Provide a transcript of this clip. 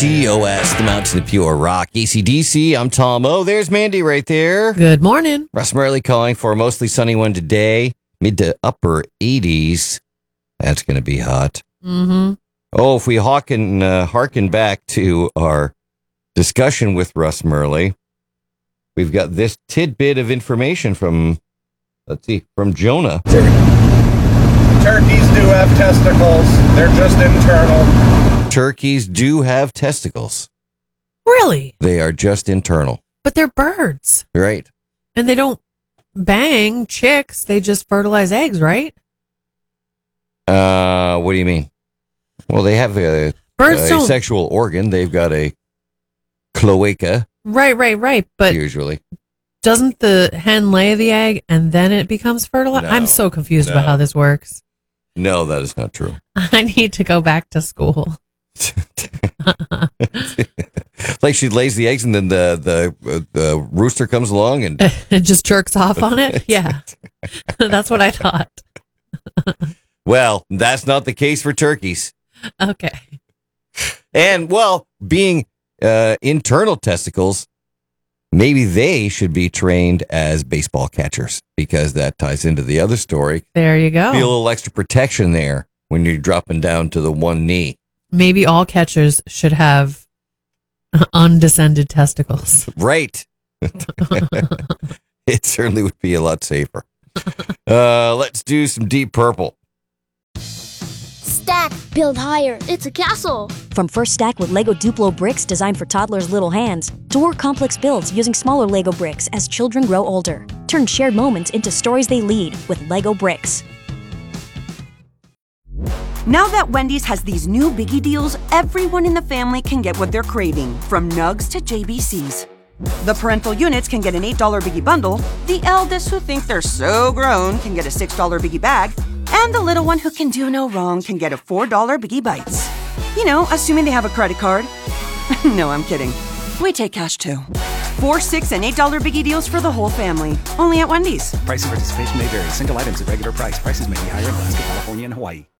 TOS, the Mountain of Pure Rock. ACDC, I'm Tom O. There's Mandy right there. Good morning. Russ Marley calling for a mostly sunny one today. Mid to upper 80s. That's going to be hot. Mm-hmm. Oh, if we harken back to our discussion with Russ Marley, we've got this tidbit of information from Jonah. Turkeys do have testicles. They're just internal. Turkeys do have testicles. Really? They are just internal. But they're birds. Right. And they don't bang chicks. They just fertilize eggs, right? What do you mean? Well, they have a sexual organ. They've got a cloaca. Right. But usually, doesn't the hen lay the egg and then it becomes fertilized? No. I'm so confused about how this works. No, that is not true. I need to go back to school. Like she lays the eggs and then the rooster comes along and It just jerks off on it? Yeah. That's what I thought. Well, that's not the case for turkeys. Okay. And, well, being internal testicles, maybe they should be trained as baseball catchers because that ties into the other story. There you go. Be a little extra protection there when you're dropping down to the one knee. Maybe all catchers should have undescended testicles. Right. It certainly would be a lot safer. Let's do some Deep Purple. Stack, build higher. It's a castle. From First Stack with Lego Duplo bricks designed for toddlers' little hands, to more complex builds using smaller Lego bricks as children grow older. Turn shared moments into stories they lead with Lego bricks. Now that Wendy's has these new biggie deals, everyone in the family can get what they're craving, from nugs to JBCs. The parental units can get an $8 biggie bundle, the eldest who think they're so grown can get a $6 biggie bag, and the little one who can do no wrong can get a $4 biggie bites. You know, assuming they have a credit card. No, I'm kidding. We take cash too. $4, $6, and $8 biggie deals for the whole family. Only at Wendy's. Price and participation may vary. Single items at regular price. Prices may be higher in Alaska, California, and Hawaii.